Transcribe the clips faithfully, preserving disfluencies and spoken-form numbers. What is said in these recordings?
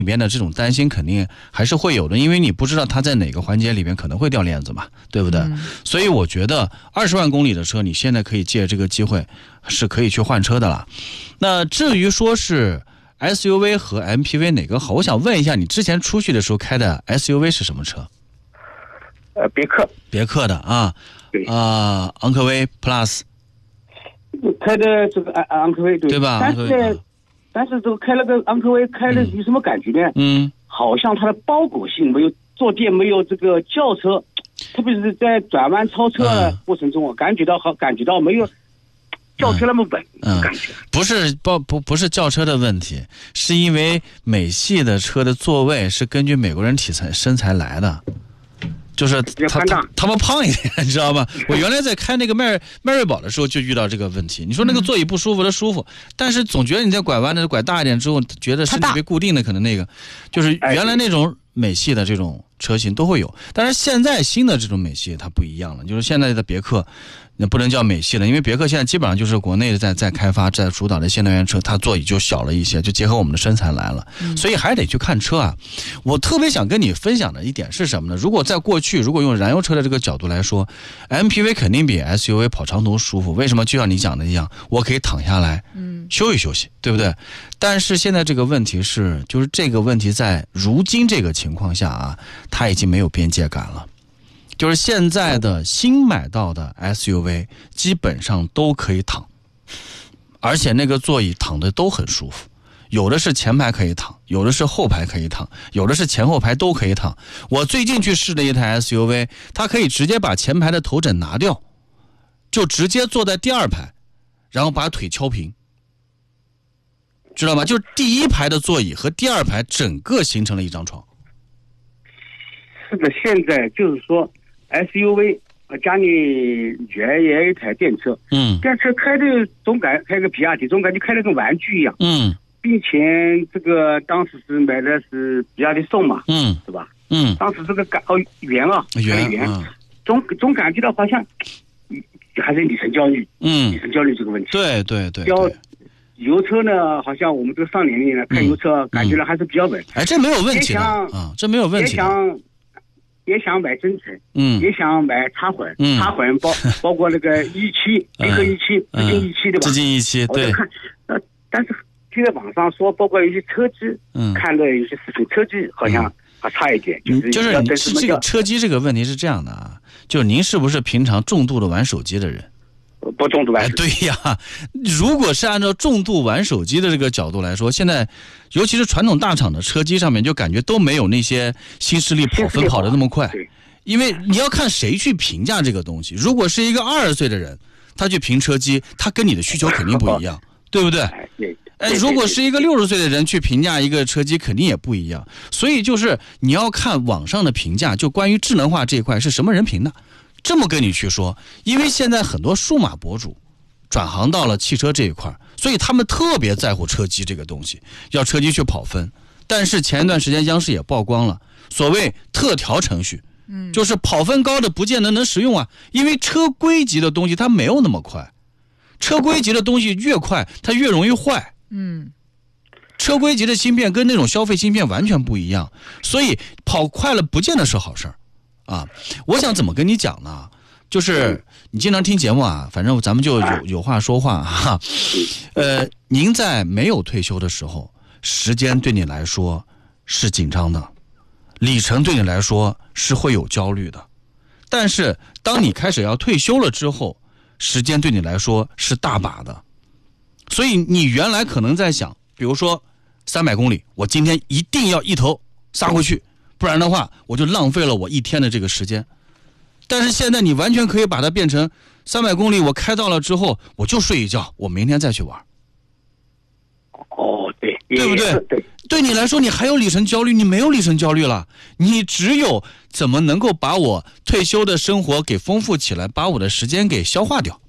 里边的这种担心肯定还是会有的，因为你不知道它在哪个环节里边可能会掉链子嘛，对不对？嗯、所以我觉得二十万公里的车，你现在可以借这个机会是可以去换车的了。那至于说是 S U V 和 M P V 哪个好，我想问一下，你之前出去的时候开的 S U V 是什么车？ 呃，别克。 别克的啊，对啊，昂科威 Plus。 开的这个昂昂科威，对对吧？ 但是呢，但是这个开了个昂科威，开了有什么感觉呢？嗯，好像它的包裹性没有坐垫，没有这个轿车，特别是在转弯超车的过程中，我、嗯、感觉到好，感觉到没有轿车那么稳。嗯，感觉不是包不不是轿车的问题，是因为美系的车的座位是根据美国人体材身材来的。就是他他他们胖一点，你知道吗？我原来在开那个迈迈锐宝的时候就遇到这个问题。你说那个座椅不舒服的舒服，但是总觉得你在拐弯的拐大一点之后，觉得身体被固定的可能那个，就是原来那种美系的这种车型都会有，但是现在新的这种美系它不一样了，就是现在的别克。那不能叫美系了，因为别克现在基本上就是国内在在开发在主导的新能源车，它座椅就小了一些，就结合我们的身材来了，嗯、所以还得去看车啊。我特别想跟你分享的一点是什么呢？如果在过去，如果用燃油车的这个角度来说 ，M P V 肯定比 S U V 跑长途舒服。为什么？就像你讲的一样，我可以躺下来，嗯，休息休息，对不对？但是现在这个问题是，就是这个问题在如今这个情况下啊，它已经没有边界感了。就是现在的新买到的 S U V 基本上都可以躺，而且那个座椅躺的都很舒服，有的是前排可以躺，有的是后排可以躺，有的是前后排都可以躺。我最近去试了一台 S U V， 它可以直接把前排的头枕拿掉，就直接坐在第二排，然后把腿敲平，知道吗？就是第一排的座椅和第二排整个形成了一张床。 是的，现在就是说S U V， 家里女儿也有一台电车，嗯，电车开的总感开个比亚迪，总感觉开的跟玩具一样，嗯，并且这个当时是买的是比亚迪宋嘛，嗯，是吧？嗯，当时这个感哦圆啊圆圆，嗯、总总感觉到好像还是里程焦虑，嗯，里程焦虑这个问题， 对对对， 要油车呢，好像我们这个上年龄呢开油车，感觉到还是比较稳， 哎，这没有问题的啊，这没有问题的。 也想买增程，嗯，也想买插混，嗯，插混包包括那个一期，离合一期，致敬一期，对吧？ 致敬一期，对。 看，呃，但是听在网上说，包括有些车机，嗯，看的有些视频，车机好像还差一点， 就是就是你是这个车机这个问题是这样的啊，就是您是不是平常重度的玩手机的人？ 不重度玩手机，哎，对呀。如果是按照重度玩手机的这个角度来说，现在尤其是传统大厂的车机上面，就感觉都没有那些新势力跑分跑得那么快。因为你要看谁去评价这个东西。如果是一个二十岁的人，他去评车机，他跟你的需求肯定不一样，对不对？哎，如果是一个六十岁的人去评价一个车机，肯定也不一样。所以就是你要看网上的评价，就关于智能化这一块是什么人评的。这么跟你去说，因为现在很多数码博主转行到了汽车这一块，所以他们特别在乎车机这个东西，要车机去跑分。但是前一段时间央视也曝光了所谓特调程序，嗯，就是跑分高的不见得能实用啊，因为车规级的东西它没有那么快，车规级的东西越快它越容易坏，嗯，车规级的芯片跟那种消费芯片完全不一样，所以跑快了不见得是好事儿。啊，我想怎么跟你讲呢？就是你经常听节目啊，反正咱们就有有话说话哈。呃，您在没有退休的时候，时间对你来说是紧张的，里程对你来说是会有焦虑的。但是当你开始要退休了之后，时间对你来说是大把的。所以你原来可能在想，比如说三百公里，我今天一定要一头杀回去。不然的话我就浪费了我一天的这个时间。但是现在你完全可以把它变成三百公里，我开到了之后我就睡一觉，我明天再去玩。 哦，对， 对不对？ 对， 对你来说你还有里程焦虑，你没有里程焦虑了，你只有怎么能够把我退休的生活给丰富起来，把我的时间给消化掉。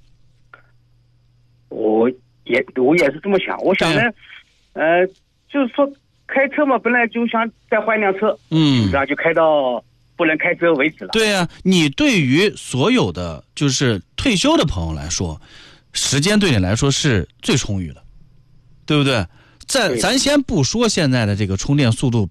我也我也是这么想，我想呢，呃，就是说开车嘛，本来就想再换一辆车，嗯，然后就开到不能开车为止了。 对呀、啊，你对于所有的就是退休的朋友来说，时间对你来说是最充裕的，对不对？ 在咱先不说现在的这个充电速度